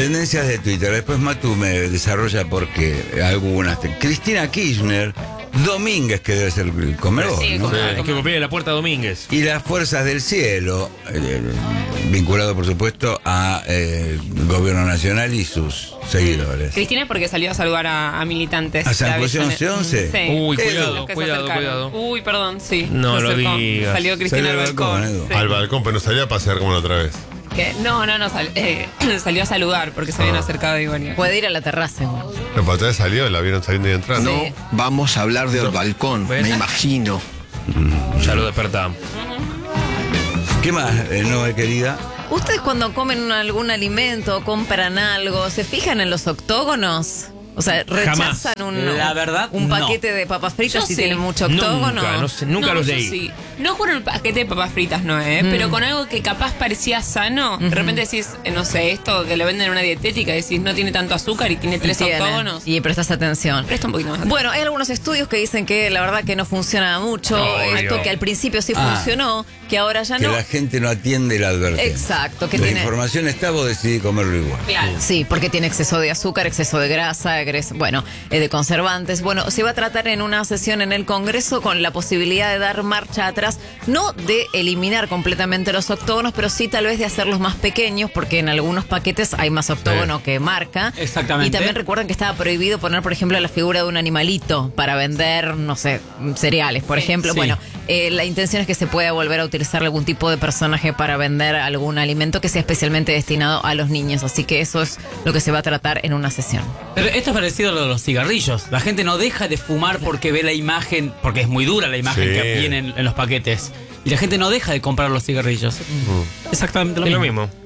Tendencias de Twitter. Después Matu me desarrolla porque algunas. Cristina Kirchner, Domínguez, que debe ser el comedor, Sí, ¿no? comedor. Es que copié la puerta Domínguez. Y las fuerzas del cielo, vinculado por supuesto a Gobierno Nacional y sus seguidores. Cristina porque salió a saludar a militantes. ¿A San de José Avellaneda. 11-11? Sí. Uy, Edu. cuidado, Los que se cuidado, acercaron. cuidado. Uy, perdón, sí. No Se lo acercó. digas. Salió Cristina Salió al al balcón, balcón. Edu. Sí. Al balcón, pero no salía a pasear como la otra vez. ¿Qué? No, salió a saludar porque se habían acercado a Ivania. Puede ir a la terraza. La otra vez salió, la vieron saliendo y entrando. Sí. Vamos a hablar del balcón, ¿Ves? me imagino. Ya lo despertamos. ¿Qué más, Noé, querida? ¿Ustedes cuando comen algún alimento o compran algo, se fijan en los octógonos? O sea, rechazan La verdad, un no. paquete de papas fritas Yo si sí. tiene mucho octógono. Nunca, no sé, nunca No, los yo leí. sí. No con el paquete de papas fritas, no, pero con algo que capaz parecía sano. De repente decís, no sé, esto que le venden en una dietética, decís, no tiene tanto azúcar y tiene 3 Tiene. octógonos. Y prestas atención. Presta un poquito más. Bueno, hay algunos estudios que dicen que la verdad que no funciona mucho. Obvio. Esto que al principio sí Ah. funcionó, que ahora ya Que no. la gente no atiende la advertencia. Exacto, que la tiene- información está, vos decidís comerlo igual. Claro. Sí, porque tiene exceso de azúcar, exceso de grasa, de conservantes. Bueno, se va a tratar en una sesión en el Congreso con la posibilidad de dar marcha atrás, no de eliminar completamente los octógonos, pero sí tal vez de hacerlos más pequeños, porque en algunos paquetes hay más octógono que marca. Exactamente. Y también recuerden que estaba prohibido poner, por ejemplo, la figura de un animalito para vender, no sé, cereales, por ejemplo. Sí. Bueno, la intención es que se pueda volver a utilizar algún tipo de personaje para vender algún alimento que sea especialmente destinado a los niños. Así que eso es lo que se va a tratar en una sesión. Pero esto es parecido a lo de los cigarrillos. La gente no deja de fumar porque ve la imagen, porque es muy dura la imagen Sí. que viene en los paquetes. Y la gente no deja de comprar los cigarrillos. Exactamente lo Es mismo. lo mismo.